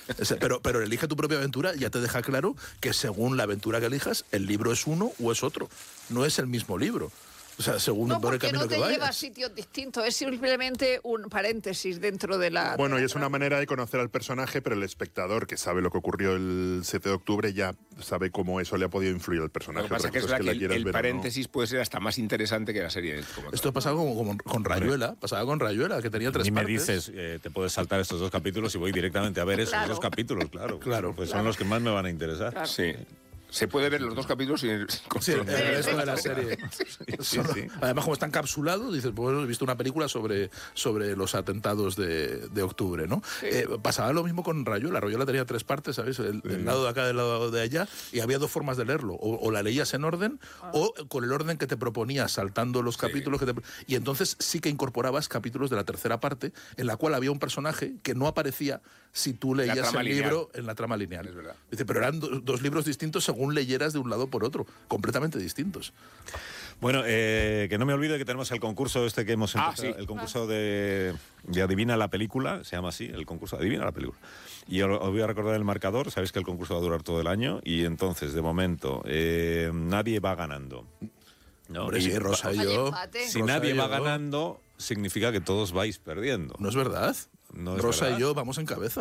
Pero elige tu propia aventura, ya te deja claro que según la aventura que elijas, el libro es uno o es otro. No es el mismo libro. O sea, según por el camino que vayas. No te lleva a sitios distintos, es simplemente un paréntesis dentro de la... Bueno, y es una manera de conocer al personaje, pero el espectador que sabe lo que ocurrió el 7 de octubre ya sabe cómo eso le ha podido influir al personaje. Lo que pasa es que el paréntesis puede ser hasta más interesante que la serie. Esto pasaba con Rayuela, que tenía 3 partes. Y me dices, te puedes saltar estos 2 capítulos y voy directamente a ver esos 2 capítulos, claro. Pues son los que más me van a interesar. Claro. Sí. Se puede ver los 2 capítulos sin el resto de la serie. Sí. Además, como está encapsulado, dices, pues he visto una película sobre los atentados de octubre, ¿no? Sí. Pasaba lo mismo con Rayuela. Rayuela tenía 3 partes, ¿sabes? El lado de acá, del lado de allá, y había 2 formas de leerlo. O la leías en orden, o con el orden que te proponías, saltando los capítulos. Y entonces sí que incorporabas capítulos de la tercera parte, en la cual había un personaje que no aparecía si tú leías el libro en la trama lineal. Es verdad. Dice, pero eran 2 libros distintos según leyeras de un lado por otro, completamente distintos. Bueno, que no me olvide que tenemos el concurso que hemos empezado, el concurso de Adivina la película, se llama así, el concurso Adivina la película. Y os voy a recordar el marcador, sabéis que el concurso va a durar todo el año, y entonces, de momento, nadie va ganando. ¿No? Hombre, sí, Rosa y yo. Si nadie va ganando, significa que todos vais perdiendo. No es verdad. Rosa y yo vamos en cabeza.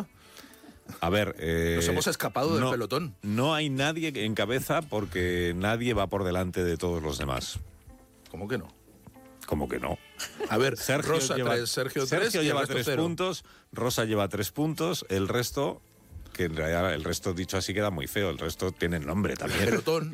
A ver, nos hemos escapado del pelotón. No hay nadie en cabeza porque nadie va por delante de todos los demás. ¿Cómo que no? ¿Cómo que no? A ver, Sergio Rosa lleva 3, Sergio lleva 3 0. puntos, Rosa lleva 3 puntos, el resto, que en realidad el resto dicho así queda muy feo, el resto tiene nombre también. El pelotón.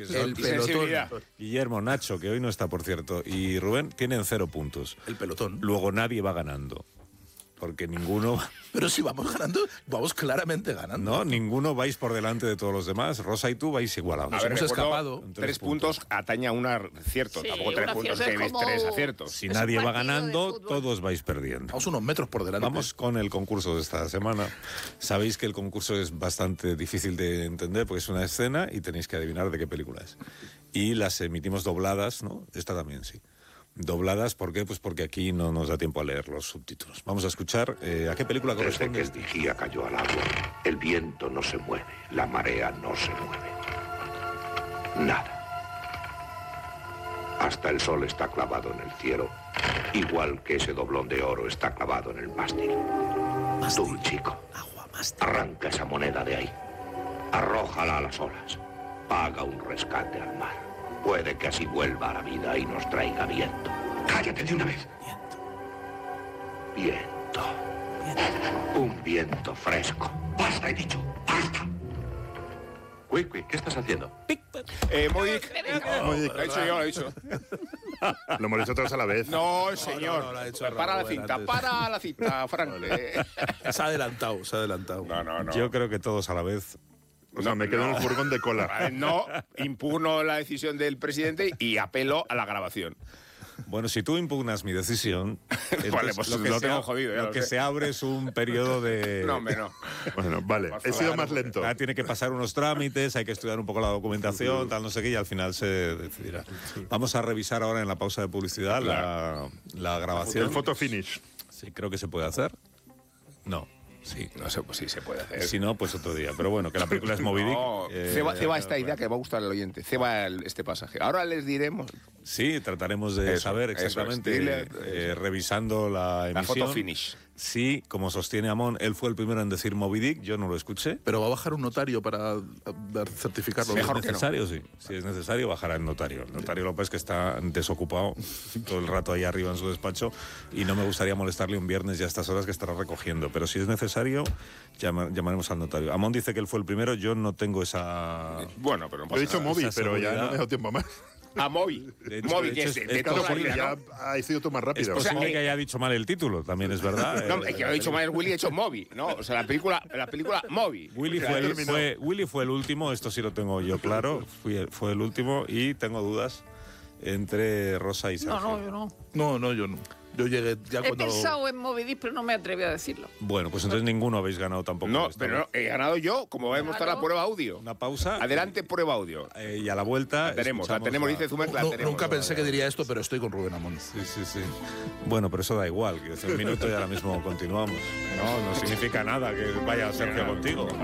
Guillermo, Nacho, que hoy no está, por cierto, y Rubén tienen 0 puntos. El pelotón. Luego nadie va ganando. Porque ninguno... Pero si vamos ganando, vamos claramente ganando. No, ninguno vais por delante de todos los demás. Rosa y tú vais igualados. Nos hemos escapado. 3 puntos atañe a un acierto. Sí, tampoco 3 puntos que ves 3 aciertos. Si nadie va ganando, todos vais perdiendo. Vamos unos metros por delante. Vamos con el concurso de esta semana. Sabéis que el concurso es bastante difícil de entender porque es una escena y tenéis que adivinar de qué película es. Y las emitimos dobladas, ¿no? Esta también sí. Dobladas, ¿por qué? Pues porque aquí no nos da tiempo a leer los subtítulos. Vamos a escuchar a qué película corresponde. Desde que el vigía cayó al agua, el viento no se mueve, la marea no se mueve. Nada. Hasta el sol está clavado en el cielo, igual que ese doblón de oro está clavado en el mástil. Tú, chico, arranca esa moneda de ahí. Arrójala a las olas. Paga un rescate al mar. Puede que así vuelva a la vida y nos traiga viento. ¡Cállate de una vez! Viento. Un viento fresco. ¡Basta, he dicho! ¡Basta! Quick, ¿qué estás haciendo? Modik. Lo he dicho yo, lo he dicho. Lo hemos dicho todos a la vez. No, señor. No, Para la cinta, Frank. Se ha adelantado. No. Yo creo que todos a la vez. O sea, me quedo en el furgón de cola. No, impugno la decisión del presidente y apelo a la grabación. Bueno, si tú impugnas mi decisión, vale, pues lo tengo jodido. Lo que se abre es un periodo de... No, hombre, no. Bueno, vale, he sido más lento. Tiene que pasar unos trámites, hay que estudiar un poco la documentación, tal, no sé qué, y al final se decidirá. Vamos a revisar ahora en la pausa de publicidad la grabación. El photo finish. Sí, creo que se puede hacer. No. Sí, no sé, pues sí se puede hacer. Si no, pues otro día. Pero bueno, que la película es Moby Dick. No, ceba esta idea que va a gustar al oyente. Ceba este pasaje. Ahora les diremos. Sí, trataremos de saber exactamente, revisando la emisión. La photo finish. Sí, como sostiene Amón, él fue el primero en decir Moby Dick, yo no lo escuché. Pero va a bajar un notario para certificarlo. Mejor que necesario, sí. Si es necesario, bajará el notario. El notario López, que está desocupado todo el rato ahí arriba en su despacho, y no me gustaría molestarle un viernes ya a estas horas que estará recogiendo. Pero si es necesario, llamaremos al notario. Amón dice que él fue el primero, yo no tengo esa... Bueno, pero no pasa He dicho nada. Moby, pero ya no me he dado tiempo más. A Moby. Moby, que es de Claro, toda la porque vida, ya ¿no? ha sido tú más rápido. Es posible que haya dicho mal el título, también es verdad. No, es que lo he dicho mal Willy, he hecho Moby, ¿no? O sea, la película Moby. Willy fue el último, esto sí lo tengo yo claro, fue el último, y tengo dudas entre Rosa y Sergio. No, yo no. No, yo no. Yo llegué ya He cuando... pensado en Moby Dick, pero no me atreví a decirlo. Bueno, pues entonces ninguno habéis ganado tampoco. No, pero no, he ganado yo, como va a mostrar la prueba audio. Una pausa. Adelante, prueba audio. Y a la vuelta... La tenemos, dice Zumer, la tenemos. Nunca pensé que diría esto, pero estoy con Rubén Amón. Sí. Bueno, pero eso da igual, que hace un minuto y ahora mismo continuamos. No significa nada que vaya Sergio contigo.